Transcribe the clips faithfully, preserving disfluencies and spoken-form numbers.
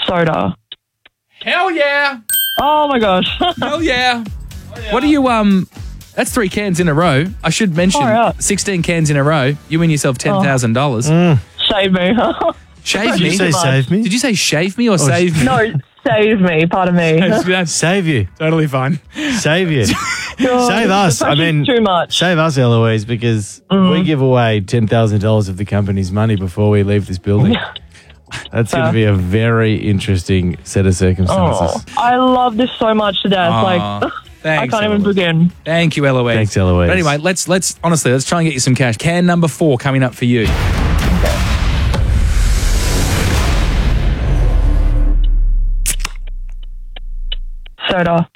Soda. Hell yeah. Oh my gosh. Hell yeah. What do you, um, that's three cans in a row. I should mention, Oh, yeah. sixteen cans in a row. You win yourself ten thousand dollars. Save me. Shave Did me? you say save me? Did you say shave me or save me? No, save me. Pardon me. That's Save you. totally fine. Save you. God, Save us. the I pressure's mean, too much. save us, Eloise, because we give away ten thousand dollars of the company's money before we leave this building. That's going to be a very interesting set of circumstances. Oh, I love this so much to death. Aw, like, I thanks, can't even Eloise. begin. Thank you, Eloise. Thanks, Eloise. But anyway, let's let's honestly let's try and get you some cash. Can number four coming up for you. Soda.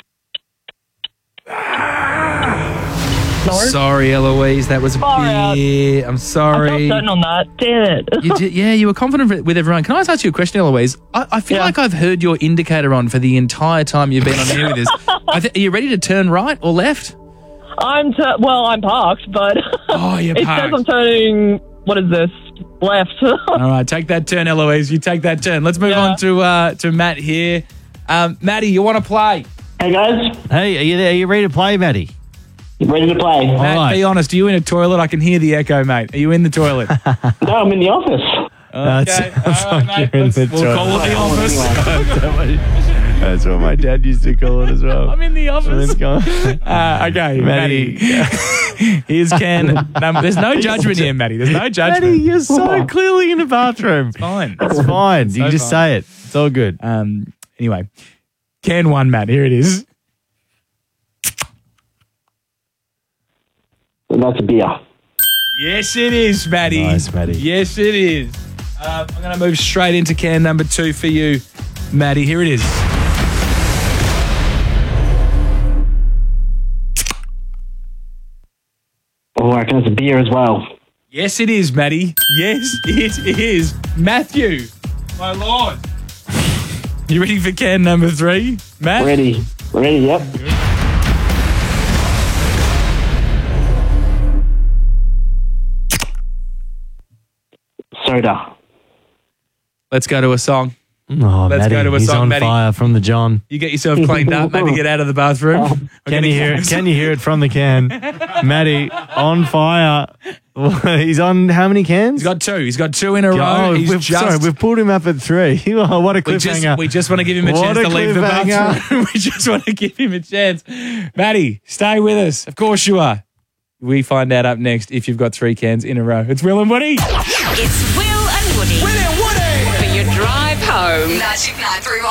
No? Sorry, Eloise, that was a Far out. bit. I'm I felt sorry. certain on that. Damn it. You did, yeah, you were confident with everyone. Can I just ask you a question, Eloise? I, I feel Yeah. like I've heard your indicator on for the entire time you've been on here with us. I th- are you ready to turn right or left? I'm, tur well, I'm parked, but Oh, you're it parked. says I'm turning, what is this? Left. All right, take that turn, Eloise. You take that turn. Let's move Yeah. on to uh, to Matt here. Um, Matty, you want to play? Hey guys, Hey, are you there? Are you ready to play, Matty? ready to play? Matt, right. be honest. Are you in a toilet? I can hear the echo, mate. Are you in the toilet? No, I'm in the office. That's- Okay. that's All right, like mate. you're in Let's- the we'll call it the office. That's what my dad used to call it as well. I'm in the office. Let's go. Uh, okay, Matty. Matty. Here's Ken. Um, there's no judgment here, Matty. There's no judgment. Matty, you're so clearly in the bathroom. Fine. It's fine. You So can just fine. say it. It's all good. Um. Anyway, Ken one, Matt. Here it is. That's a beer. Yes, it is, Matty. Nice, Matty. Yes, it is. Uh, I'm going to move straight into can number two for you, Matty. Here it is. Oh, I reckon it's a beer as well. Yes, it is, Matty. Yes, it is. Matthew. My lord. You ready for can number three, Matt? Ready. Ready, yep. Soda. Let's go to a song. Oh, Let's Matty, go to a he's song, on Matty. fire from the John. You get yourself cleaned up, maybe get out of the bathroom. We're Can gonna you hear get- it? Can you hear it from the can? Matty, on fire. He's on how many cans? He's got two. He's got two in a row. Oh, He's we've, just, sorry, we've pulled him up at three. Oh, what a we just, cliffhanger. we just want to give him a What chance a to leave the cliffhanger. bathroom. We just want to give him a chance. Matty, stay with us. Of course you are. We find out up next if you've got three cans in a row. It's Will and Woody. It's Will and Woody. Will and Woody. For your drive home. Magic nine three one.